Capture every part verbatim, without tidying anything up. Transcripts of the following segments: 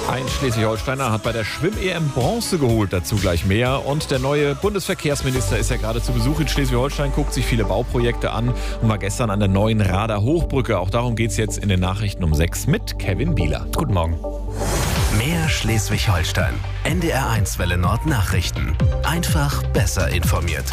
Ein Schleswig-Holsteiner hat bei der Schwimm-E M Bronze geholt, dazu gleich mehr. Und der neue Bundesverkehrsminister ist ja gerade zu Besuch in Schleswig-Holstein, guckt sich viele Bauprojekte an und war gestern an der neuen Rader Hochbrücke. Auch darum geht es jetzt in den Nachrichten um sechs mit Kevin Bieler. Guten Morgen. Mehr Schleswig-Holstein. N D R eins Welle Nord Nachrichten. Einfach besser informiert.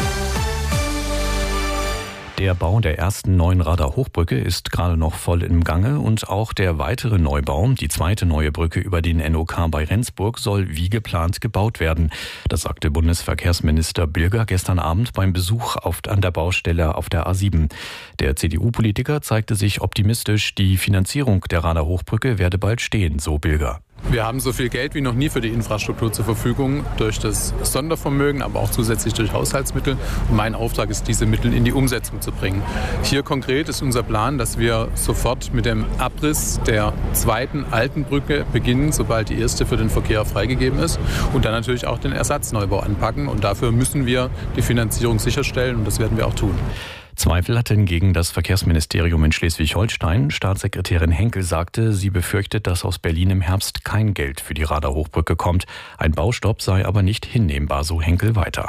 Der Bau der ersten neuen Rader Hochbrücke ist gerade noch voll im Gange und auch der weitere Neubau, die zweite neue Brücke über den N O K bei Rendsburg, soll wie geplant gebaut werden. Das sagte Bundesverkehrsminister Bilger gestern Abend beim Besuch auf, an der Baustelle auf der A sieben. Der C D U-Politiker zeigte sich optimistisch, die Finanzierung der Rader Hochbrücke werde bald stehen, so Bilger. Wir haben so viel Geld wie noch nie für die Infrastruktur zur Verfügung, durch das Sondervermögen, aber auch zusätzlich durch Haushaltsmittel. Und mein Auftrag ist, diese Mittel in die Umsetzung zu bringen. Hier konkret ist unser Plan, dass wir sofort mit dem Abriss der zweiten alten Brücke beginnen, sobald die erste für den Verkehr freigegeben ist. Und dann natürlich auch den Ersatzneubau anpacken. Und dafür müssen wir die Finanzierung sicherstellen und das werden wir auch tun. Zweifel hat hingegen das Verkehrsministerium in Schleswig-Holstein. Staatssekretärin Henkel sagte, sie befürchtet, dass aus Berlin im Herbst kein Geld für die Rader Hochbrücke kommt. Ein Baustopp sei aber nicht hinnehmbar, so Henkel weiter.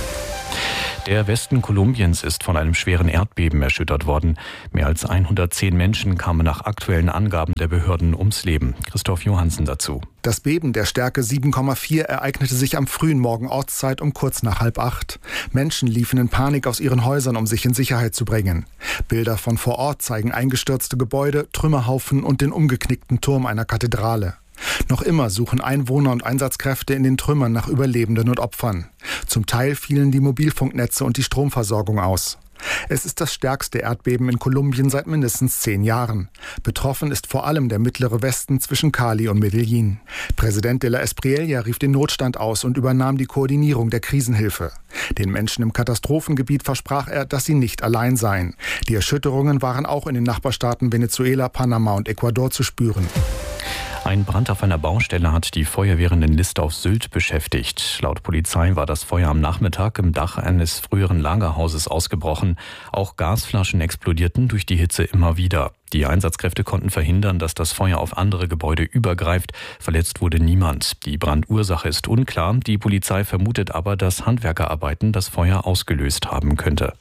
Der Westen Kolumbiens ist von einem schweren Erdbeben erschüttert worden. Mehr als hundertzehn Menschen kamen nach aktuellen Angaben der Behörden ums Leben. Christoph Johansen dazu. Das Beben der Stärke sieben Komma vier ereignete sich am frühen Morgen Ortszeit um kurz nach halb acht. Menschen liefen in Panik aus ihren Häusern, um sich in Sicherheit zu bringen. Bilder von vor Ort zeigen eingestürzte Gebäude, Trümmerhaufen und den umgeknickten Turm einer Kathedrale. Noch immer suchen Einwohner und Einsatzkräfte in den Trümmern nach Überlebenden und Opfern. Zum Teil fielen die Mobilfunknetze und die Stromversorgung aus. Es ist das stärkste Erdbeben in Kolumbien seit mindestens zehn Jahren. Betroffen ist vor allem der mittlere Westen zwischen Cali und Medellin. Präsident de la Espriella rief den Notstand aus und übernahm die Koordinierung der Krisenhilfe. Den Menschen im Katastrophengebiet versprach er, dass sie nicht allein seien. Die Erschütterungen waren auch in den Nachbarstaaten Venezuela, Panama und Ecuador zu spüren. Ein Brand auf einer Baustelle hat die Feuerwehren in List auf Sylt beschäftigt. Laut Polizei war das Feuer am Nachmittag im Dach eines früheren Lagerhauses ausgebrochen. Auch Gasflaschen explodierten durch die Hitze immer wieder. Die Einsatzkräfte konnten verhindern, dass das Feuer auf andere Gebäude übergreift. Verletzt wurde niemand. Die Brandursache ist unklar. Die Polizei vermutet aber, dass Handwerkerarbeiten das Feuer ausgelöst haben könnte.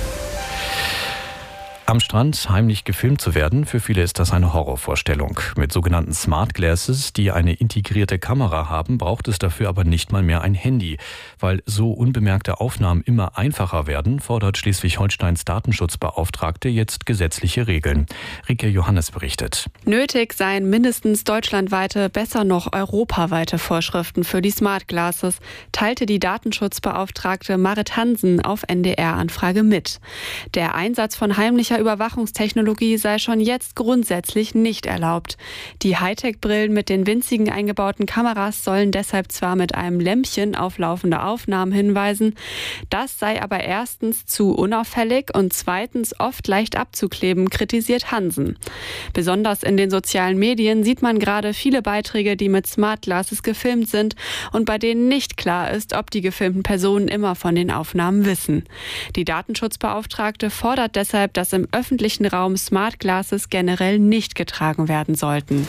Am Strand heimlich gefilmt zu werden, für viele ist das eine Horrorvorstellung. Mit sogenannten Smart Glasses, die eine integrierte Kamera haben, braucht es dafür aber nicht mal mehr ein Handy. Weil so unbemerkte Aufnahmen immer einfacher werden, fordert Schleswig-Holsteins Datenschutzbeauftragte jetzt gesetzliche Regeln. Rike Johannes berichtet. Nötig seien mindestens deutschlandweite, besser noch europaweite Vorschriften für die Smart Glasses, teilte die Datenschutzbeauftragte Marit Hansen auf N D R-Anfrage mit. Der Einsatz von heimlicher Überwachungstechnologie sei schon jetzt grundsätzlich nicht erlaubt. Die Hightech-Brillen mit den winzigen eingebauten Kameras sollen deshalb zwar mit einem Lämpchen auf laufende Aufnahmen hinweisen, das sei aber erstens zu unauffällig und zweitens oft leicht abzukleben, kritisiert Hansen. Besonders in den sozialen Medien sieht man gerade viele Beiträge, die mit Smart Glasses gefilmt sind und bei denen nicht klar ist, ob die gefilmten Personen immer von den Aufnahmen wissen. Die Datenschutzbeauftragte fordert deshalb, dass im öffentlichen Raum Smart Glasses generell nicht getragen werden sollten.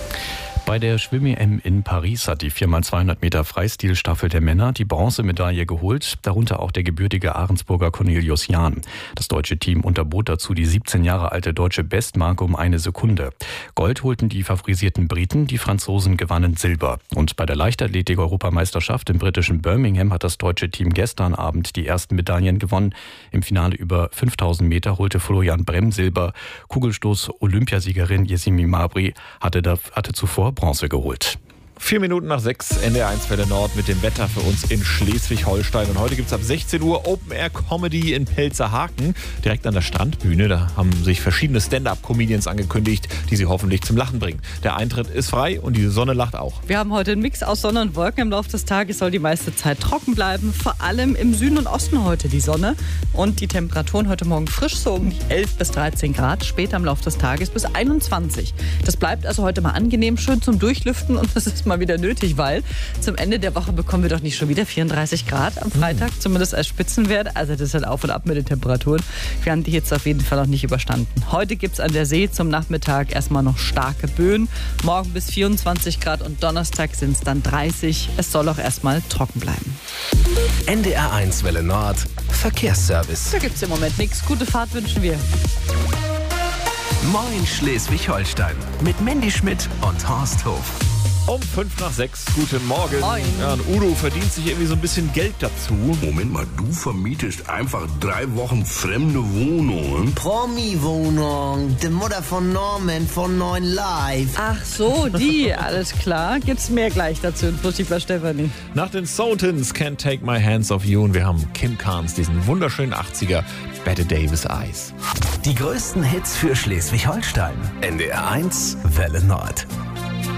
Bei der Schwimm-E M in Paris hat die vier mal zweihundert Meter Freistilstaffel der Männer die Bronzemedaille geholt, darunter auch der gebürtige Ahrensburger Cornelius Jahn. Das deutsche Team unterbot dazu die siebzehn Jahre alte deutsche Bestmarke um eine Sekunde. Gold holten die favorisierten Briten, die Franzosen gewannen Silber. Und bei der Leichtathletik-Europameisterschaft im britischen Birmingham hat das deutsche Team gestern Abend die ersten Medaillen gewonnen. Im Finale über fünftausend Meter holte Florian Bremm Silber. Kugelstoß-Olympiasiegerin Yesimi Mabry hatte, da, hatte zuvor Bronze geholt. Vier Minuten nach sechs, N D R eins Welle Nord mit dem Wetter für uns in Schleswig-Holstein. Und heute gibt es ab sechzehn Uhr Open Air Comedy in Pelzerhaken, direkt an der Strandbühne. Da haben sich verschiedene Stand-Up-Comedians angekündigt, die sie hoffentlich zum Lachen bringen. Der Eintritt ist frei und die Sonne lacht auch. Wir haben heute einen Mix aus Sonne und Wolken. Im Laufe des Tages soll die meiste Zeit trocken bleiben. Vor allem im Süden und Osten heute die Sonne. Und die Temperaturen heute Morgen frisch, so um die elf bis dreizehn Grad. Später im Laufe des Tages bis einundzwanzig. Das bleibt also heute mal angenehm, schön zum Durchlüften. Und das ist ist mal wieder nötig, weil zum Ende der Woche bekommen wir doch nicht schon wieder vierunddreißig Grad am Freitag, mhm. zumindest als Spitzenwert. Also das ist halt auf und ab mit den Temperaturen. Wir haben die jetzt auf jeden Fall noch nicht überstanden. Heute gibt es an der See zum Nachmittag erstmal noch starke Böen. Morgen bis vierundzwanzig Grad und Donnerstag sind es dann dreißig. Es soll auch erstmal trocken bleiben. N D R eins Welle Nord, Verkehrsservice. Da gibt es im Moment nichts. Gute Fahrt wünschen wir. Moin Schleswig-Holstein mit Mandy Schmidt und Horst Hof. Um fünf nach sechs, guten Morgen. Moin. Ja, und Udo verdient sich irgendwie so ein bisschen Geld dazu. Moment mal, du vermietest einfach drei Wochen fremde Wohnungen? Promi-Wohnung, die Mutter von Norman von neun Live. Ach so, die, alles klar. Gibt's mehr gleich dazu in Flussifler Stefanie. Nach den Sultans, Can't Take My Hands Off You. Und wir haben Kim Carnes, diesen wunderschönen achtziger, Bette Davis Eyes. Die größten Hits für Schleswig-Holstein. N D R eins Welle Nord.